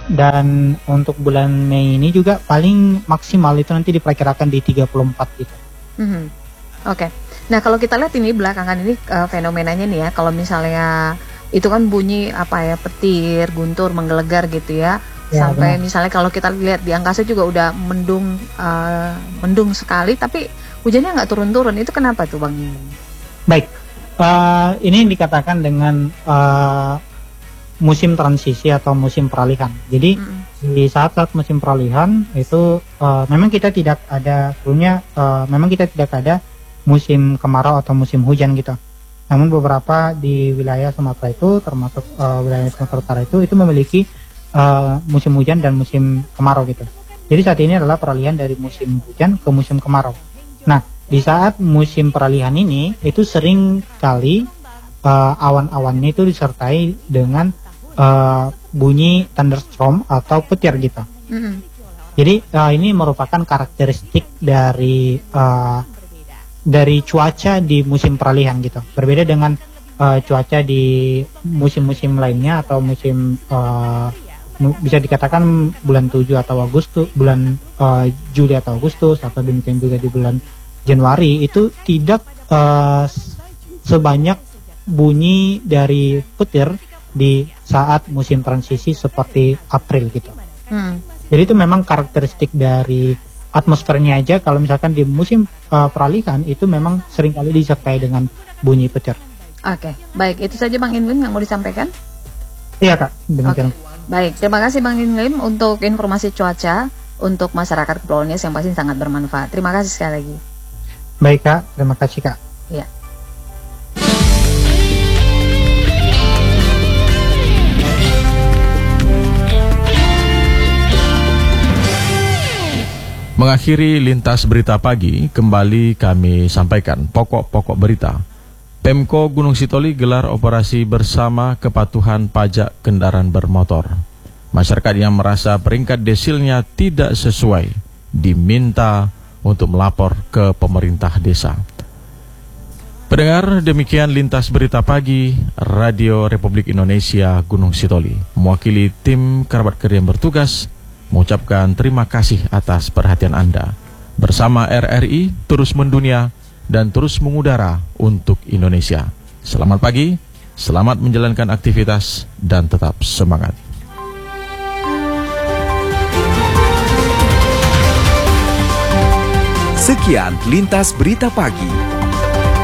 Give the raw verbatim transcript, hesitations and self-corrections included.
Dan untuk bulan Mei ini juga paling maksimal itu nanti diperkirakan di tiga puluh empat gitu. Mm-hmm. Oke. Okay. Nah kalau kita lihat ini belakangan ini uh, fenomenanya nih ya, kalau misalnya itu kan bunyi apa ya, petir, guntur, menggelegar gitu ya, ya sampai benar. Misalnya kalau kita lihat di angkasa juga udah mendung, uh, mendung sekali, tapi hujannya nggak turun-turun. Itu kenapa tuh Bang? Baik, uh, ini yang dikatakan dengan uh, musim transisi atau musim peralihan. Jadi mm-hmm. di saat-saat musim peralihan itu uh, memang kita tidak ada, sebelumnya uh, memang kita tidak ada musim kemarau atau musim hujan gitu. Namun beberapa di wilayah Sumatera itu, termasuk uh, wilayah Sumatera Utara itu, itu memiliki uh, musim hujan dan musim kemarau gitu. Jadi saat ini adalah peralihan dari musim hujan ke musim kemarau. Nah, di saat musim peralihan ini, itu sering kali uh, awan-awannya itu disertai dengan uh, bunyi thunderstorm atau petir gitu. Mm-hmm. Jadi uh, ini merupakan karakteristik dari uh, dari cuaca di musim peralihan gitu. Berbeda dengan uh, cuaca di musim-musim lainnya atau musim uh, bisa dikatakan bulan tujuh atau Agustus, bulan uh, Juli atau Agustus, atau demikian juga di bulan Januari, itu tidak uh, sebanyak bunyi dari petir di saat musim transisi seperti April gitu. Hmm. Jadi itu memang karakteristik dari atmosfernya aja. Kalau misalkan di musim uh, peralihan itu memang seringkali disertai dengan bunyi petir. Oke, baik, itu saja Bang Inlim yang mau disampaikan. Iya Kak, demikian. Okay. Baik, terima kasih Bang Inlim untuk informasi cuaca untuk masyarakat Kepulauan Nias yang pasti sangat bermanfaat. Terima kasih sekali lagi. Baik Kak, terima kasih Kak. Iya. Mengakhiri lintas berita pagi, kembali kami sampaikan pokok-pokok berita. Pemko Gunung Sitoli gelar operasi bersama kepatuhan pajak kendaraan bermotor. Masyarakat yang merasa peringkat desilnya tidak sesuai diminta untuk melapor ke pemerintah desa. Pendengar, demikian lintas berita pagi Radio Republik Indonesia Gunung Sitoli. Mewakili tim kerabat kerja yang bertugas, mengucapkan terima kasih atas perhatian Anda. Bersama R R I terus mendunia dan terus mengudara untuk Indonesia. Selamat pagi, selamat menjalankan aktivitas dan tetap semangat. Sekian lintas berita pagi.